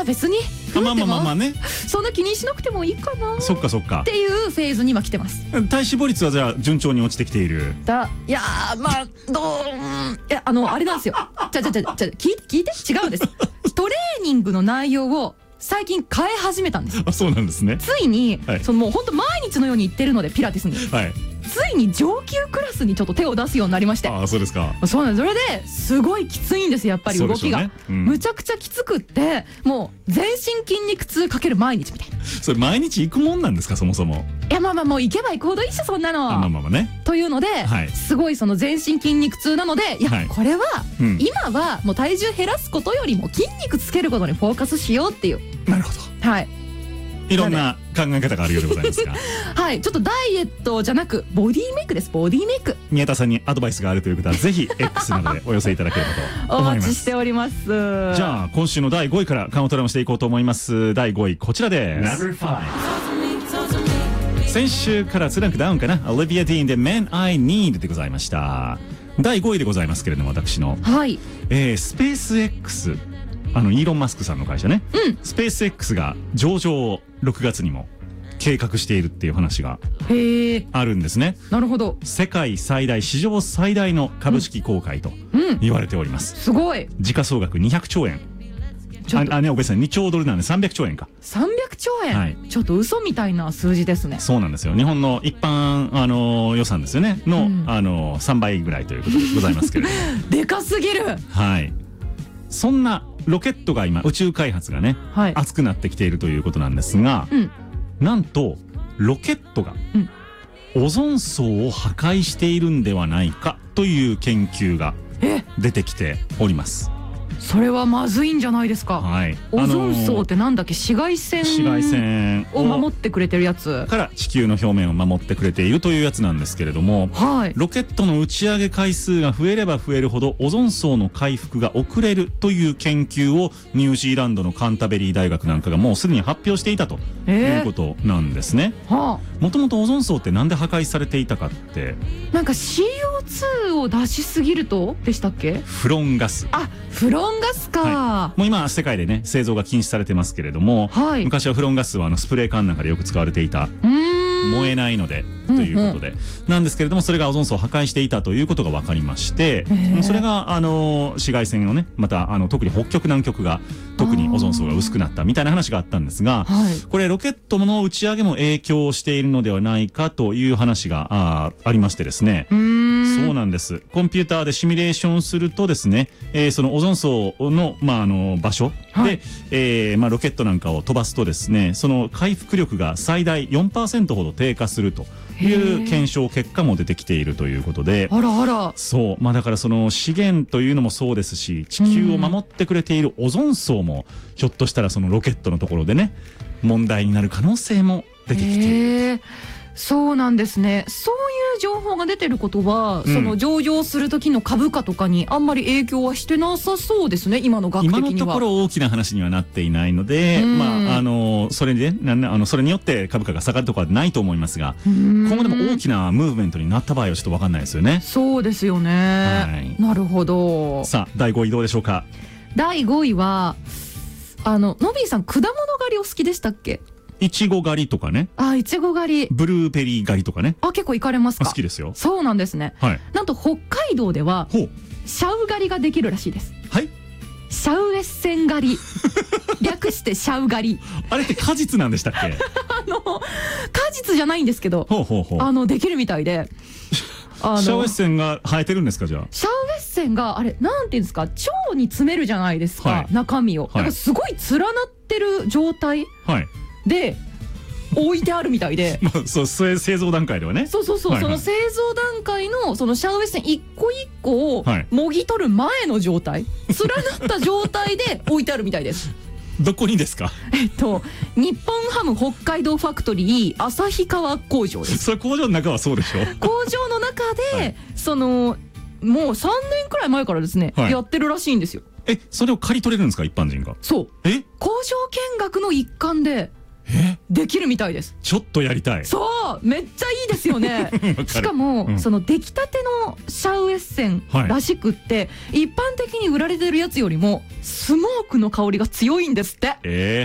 あ別にまあまあまあまあね、 そんな気にしなくてもいいかなそっかそっかっていうフェーズに今来てます。 体脂肪率はじゃあ順調に落ちてきている。 いやーまあいやあれなんですよ。聞いて違うんです。トレーニングの内容を最近変え始めたんです。 あ、そうなんですね。 ついに、 はい、 もう本当毎日のように行ってるのでピラティスに、 はい、 ついに上級クラスにちょっと手を出すようになりまして。 あ、そうですか。 そうなんです。それですごいきついんですやっぱり動きが、ね、むちゃくちゃきつくって、もう全身筋肉痛かける毎日みたいな。 それ毎日行くもんなんですか、そもそも。 いやまあまあもう行けば行くほどいいっしょそんなの。 まあまあね。 というので、はい、すごいその全身筋肉痛なので、いや、はい、これは、今はもう体重減らすことよりも筋肉つけることにフォーカスしようっていう。 なるほど。 はい。 いろんな考え方があるようでございますがはい、ちょっとダイエットじゃなくボディメイクです。ボディメイク。 宮田さんにアドバイスがあるという方はぜひ X などでお寄せいただければと思います。 お待ちしております。 じゃあ今週の第5位からカウントダウンしていこうと思います。第5位こちらです。先週から2ランクダウンかな、オリビア・ディーンで Man I Need でございました。第5位でございますけれども、私の、 はい、 スペース X、イーロン・マスクさんの会社ね、スペース X が上場を6月にも計画しているっていう話があるんですね。 なるほど。 世界最大、史上最大の株式公開と言われております。 すごい。 時価総額200兆円。ね、おべさん2兆ドルなんで300兆円か。 300兆円、はい、ちょっと嘘みたいな数字ですね。 そうなんですよ。日本の一般予算ですよねの、3倍ぐらいということでございますけれどもでかすぎる。 はい。そんなロケットが今宇宙開発がね、はい、熱くなってきているということなんですが、なんとロケットがオゾン層を破壊しているんではないかという研究が出てきております。 それはまずいんじゃないですか。はい、オゾン層ってなんだっけ、紫外線を守ってくれてるやつから地球の表面を守ってくれているというやつなんですけれども、はい、ロケットの打ち上げ回数が増えれば増えるほどオゾン層の回復が遅れるという研究をニュージーランドのカンタベリー大学なんかがもうすでに発表していたということなんですね。もともとオゾン層ってなんで破壊されていたかって、なんか CO2 を出しすぎるとでしたっけ。 フロンガス。 あ、フロンガスか、 はい、もう今世界でね製造が禁止されてますけれども、はい、昔はフロンガスはスプレー缶なんかでよく使われていた。燃えないのでということで、なんですけれども、それがオゾン層を破壊していたということが分かりまして、それが紫外線をね、また特に北極南極が特にオゾン層が薄くなったみたいな話があったんですが、これロケットの打ち上げも影響しているのではないかという話がありましてですね。そうなんです。コンピューターでシミュレーションするとですね、そのオゾン層の、場所で、ロケットなんかを飛ばすとですね、その回復力が最大 4% ほど低下するという検証結果も出てきているということで、そう、だからその資源というのもそうですし、地球を守ってくれているオゾン層もひょっとしたらそのロケットのところでね問題になる可能性も出てきている。 そうなんですね。そういう情報が出てることは、その上場する時の株価とかにあんまり影響はしてなさそうですね。今の学的には。 今のところ大きな話にはなっていないので、それでそれによって株価が下がるとかはないと思いますが、今後でも大きなムーブメントになった場合はちょっと分かんないですよね。 そうですよね。はい、なるほど。 さあ第5位どうでしょうか。 第5位はのびーさん、果物狩りお好きでしたっけ。 いちご狩りとかね。 いちご狩り。 ブルーベリー狩りとかね。 結構行かれますか。 好きですよ。 そうなんですね。はい。なんと北海道ではシャウ狩りができるらしいです。 はい。 シャウエッセン狩り。略してシャウ狩り。 あれって果実なんでしたっけ。 果実じゃないんですけど、できるみたいで。 シャウエッセンが生えてるんですか。じゃあシャウエッセンがなんていうんですか、腸に詰めるじゃないですか、はい、中身を、なんかすごい連なってる状態で置いてあるみたいで、 そう製造段階ではね。 その製造段階のそのシャウエッセン一個一個をもぎ取る前の状態、連なった状態で置いてあるみたいです。 どこにですか。 日本ハム北海道ファクトリー旭川工場です。 それ工場の中はそうでしょ。 工場の中で、もう3年くらい前からですね、やってるらしいんですよ。 それを刈り取れるんですか、一般人が。 そう。工場見学の一環でできるみたいです。 ちょっとやりたい。 そうめっちゃいいですよねしかも、その出来たてのシャウエッセンらしくって、一般的に売られてるやつよりもスモークの香りが強いんですって。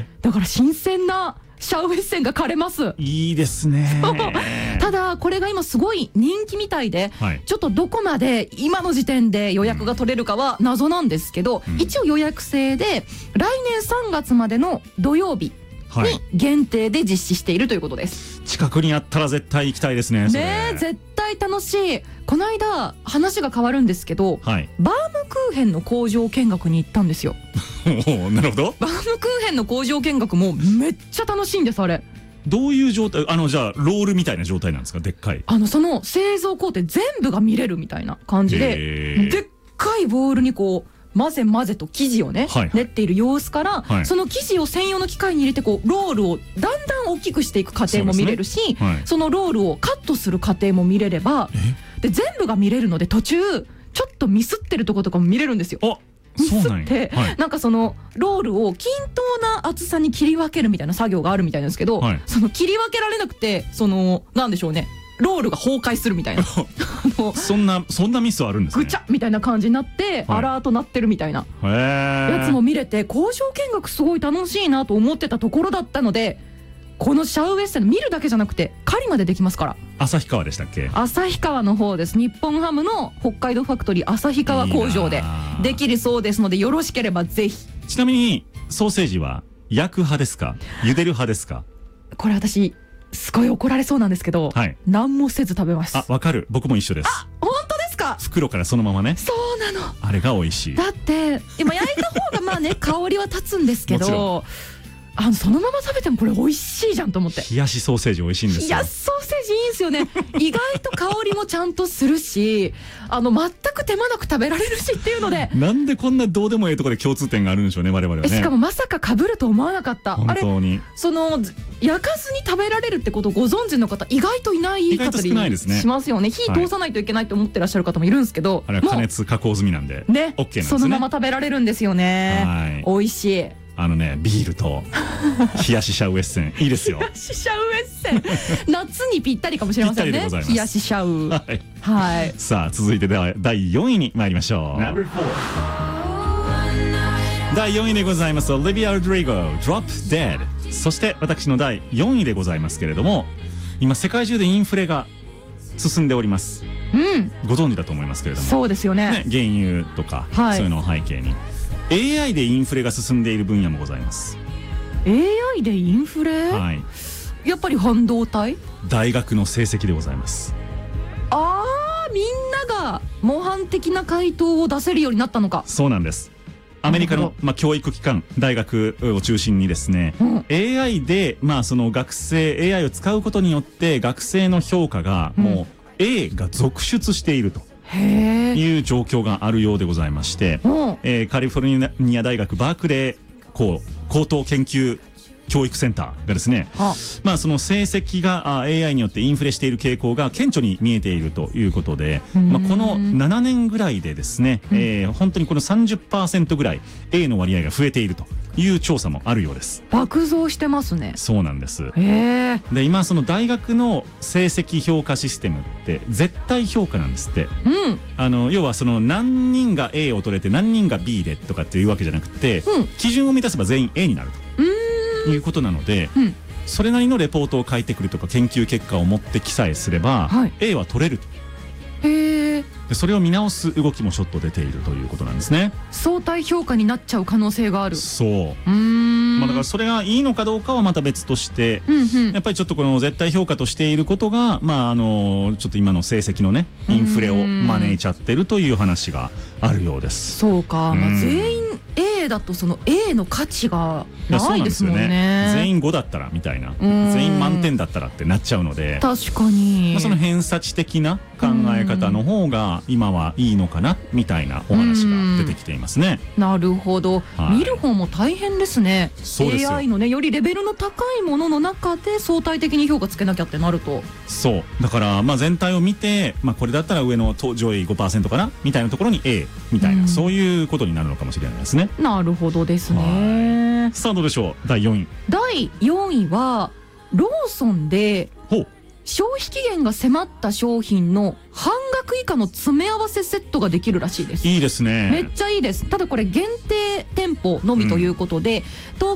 だから新鮮なシャウエッセンが買れます。 いいですねただこれが今すごい人気みたいで、ちょっとどこまで今の時点で予約が取れるかは謎なんですけど、一応予約制で来年3月までの土曜日に限定で実施しているということです。 近くにあったら絶対行きたいですね。 ねえ絶対楽しい。この間話が変わるんですけど、バームクーヘンの工場見学に行ったんですよなるほど。 バームクーヘンの工場見学もめっちゃ楽しいんです。あれどういう状態？じゃあロールみたいな状態なんですか？でっかいその製造工程全部が見れるみたいな感じで、でっかいボウルにこう混ぜ混ぜと生地をね、練っている様子から、その生地を専用の機械に入れてこうロールをだんだん大きくしていく過程も見れるし、そのロールをカットする過程も見れれば、で全部が見れるので途中ちょっとミスってるとことかも見れるんですよ。ミスって、なんかそのロールを均等な厚さに切り分けるみたいな作業があるみたいなんですけど、その切り分けられなくてなんでしょうね、ロールが崩壊するみたいなそんなミスあるんですね。 ぐちゃみたいな感じになって、アラート鳴ってるみたいなやつも見れて、工場見学すごい楽しいなと思ってたところだったので、このシャウエッセン見るだけじゃなくて狩りまでできますから。 旭川でしたっけ？ 旭川の方です。日本ハムの北海道ファクトリー旭川工場でできるそうですので、よろしければぜひ。 ちなみにソーセージは焼く派ですか茹でる派ですか？ これ私すごい怒られそうなんですけど、何もせず食べます。 わかる、僕も一緒です。 本当ですか？ 袋からそのままね。 そうなの。 あれが美味しい。 だって今焼いた方がまあね香りは立つんですけどそのまま食べてもこれ美味しいじゃんと思って。 冷やしソーセージ美味しいんですよ。 冷やしソーセージいいんですよね意外と香りもちゃんとするし全く手間なく食べられるしっていうのでなんでこんなどうでもいいところで共通点があるんでしょうね、我々はね。 しかもまさか被ると思わなかった。 本当に焼かずに食べられるってことをご存知の方意外といない方少ないですね。 しますよね。火通さないといけないと思ってらっしゃる方もいるんですけど、 あれは加熱加工済みなんでね、OK なんですね。 そのまま食べられるんですよね。美味しい。 ビールと冷やしシャウエッセンいいですよ。 冷やしシャウエッセン夏にぴったりかもしれませんね。冷やしシャウ。はい。 さあ続いてでは第4位に参りましょう。第4位でございます。オリビア・ロドリゴ Drop Dead。そして私の第4位でございますけれども、今世界中でインフレが進んでおります。ご存知だと思いますけれども、 そうですよね。 原油とか、そういうのを背景にAI でインフレが進んでいる分野もございます。 AI でインフレ、やっぱり半導体、 大学の成績でございます。 みんなが模範的な回答を出せるようになったのか。 そうなんです。アメリカの、教育機関大学を中心にですね、AI で、その学生 AI を使うことによって学生の評価がもう A が続出しているという状況があるようでございまして、カリフォルニア大学バークレー高等研究教育センターがですね、その成績が AI によってインフレしている傾向が顕著に見えているということで、この7年ぐらいでですね、本当にこの 30% ぐらい A の割合が増えているという調査もあるようです。 爆増してますね。 そうなんです。で今その大学の成績評価システムって絶対評価なんですって。要はその何人が A を取れて何人が B でとかっていうわけじゃなくて、基準を満たせば全員 A になるということなので、それなりのレポートを書いてくるとか研究結果を持ってきさえすれば、A は取れると。でそれを見直す動きもちょっと出ているということなんですね。 相対評価になっちゃう可能性がある。 そう。だからそれがいいのかどうかはまた別として、やっぱりちょっとこの絶対評価としていることが、ちょっと今の成績のねインフレを招いちゃってるという話があるようです。 そうか。全員 A だとその A の価値がないですもんね。 全員5だったらみたいな、全員満点だったらってなっちゃうので、 確かに、 その偏差値的な考え方の方が今はいいのかなみたいなお話が出てきていますね。 なるほど。見る方も大変ですね。AI のねよりレベルの高いものの中で相対的に評価つけなきゃってなると、 そうだから全体を見て、これだったら上の上位 5% かなみたいなところに A みたいな、そういうことになるのかもしれないですね。 なるほどですね。 さあどうでしょう、第4位。 第4位はローソンで消費期限が迫った商品の半額以下の詰め合わせセットができるらしいです。 いいですね。 めっちゃいいです。ただこれ限定店舗のみということで、東